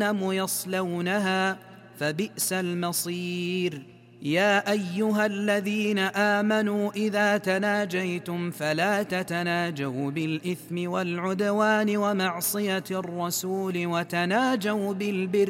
يصلونها فبئس المصير. يا أيها الذين آمنوا إذا تناجيتم فلا تتناجوا بالإثم والعدوان ومعصية الرسول وتناجوا بالبر